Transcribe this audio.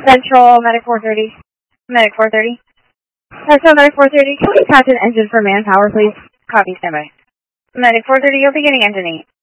Central, Medic 430. Medic 430. Central, Medic 430. Can we patch an engine for manpower, please? Copy, standby. Medic 430, you're beginning engine 8.